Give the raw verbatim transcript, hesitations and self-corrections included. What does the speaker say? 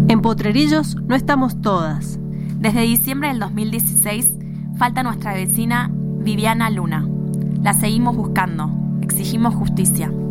En Potrerillos no estamos todas. Desde diciembre del dos mil dieciséis falta nuestra vecina Viviana Luna. La seguimos buscando. Exigimos justicia.